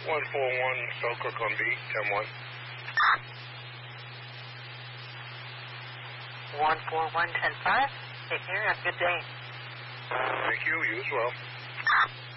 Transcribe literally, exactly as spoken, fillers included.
one four one, Selkirk on B, ten one. one four one, ten five. Take care. Have a good day. Thank you. You as well.